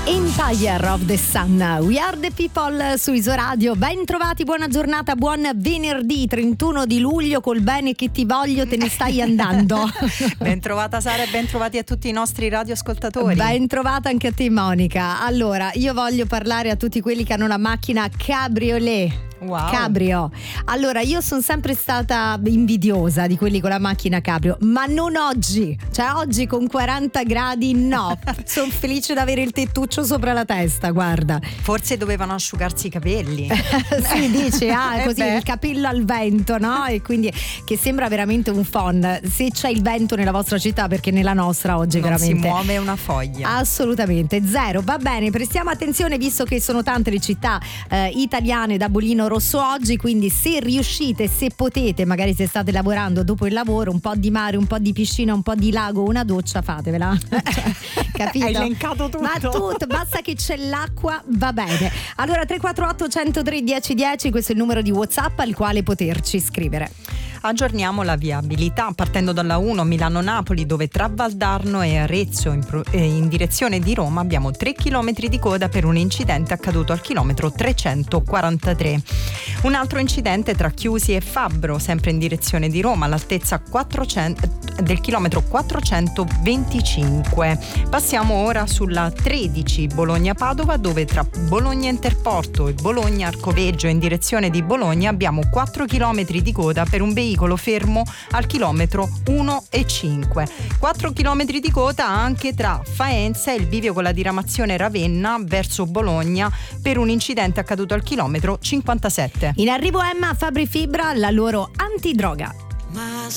Empire of the Sun, We Are the People su Isoradio. Ben trovati, buona giornata, buon venerdì 31 di luglio. Col bene che ti voglio te ne stai andando. Ben trovata Sara e ben trovati a tutti i nostri radioascoltatori. Ben trovata anche a te Monica. Allora, io voglio parlare a tutti quelli che hanno una macchina cabriolet. Wow. Cabrio. Allora, io sono sempre stata invidiosa di quelli con la macchina cabrio, ma non oggi. Cioè oggi con 40 gradi no. Sono felice di avere il tettuccio sopra la testa, guarda. Forse dovevano asciugarsi i capelli. Si dice, così beh. il capello al vento, no? E quindi che sembra veramente un phon. Se c'è il vento nella vostra città, perché nella nostra oggi non veramente si muove una foglia. Assolutamente zero. Va bene, prestiamo attenzione visto che sono tante le città italiane da bollino rosso oggi, quindi se riuscite, se potete, magari se state lavorando dopo il lavoro, un po' di mare, un po' di piscina, un po' di lago, una doccia, fatevela. Capito? Hai elencato tutto. Ma tutto, basta che c'è l'acqua, va bene. Allora 348 103 1010, questo è il numero di WhatsApp al quale poterci scrivere. Aggiorniamo la viabilità partendo dalla 1 Milano-Napoli, dove tra Valdarno e Arezzo in direzione di Roma abbiamo 3 km di coda per un incidente accaduto al chilometro 343. Un altro incidente tra Chiusi e Fabbro, sempre in direzione di Roma, all'altezza del chilometro 425. Passiamo ora sulla 13 Bologna-Padova, dove tra Bologna Interporto e Bologna Arcoveggio in direzione di Bologna abbiamo 4 km di coda per un veicolo fermo al chilometro 1,5. 4 km di coda anche tra Faenza e il bivio con la diramazione Ravenna verso Bologna per un incidente accaduto al chilometro 57. In arrivo Emma, Fabri Fibra, la loro antidroga. My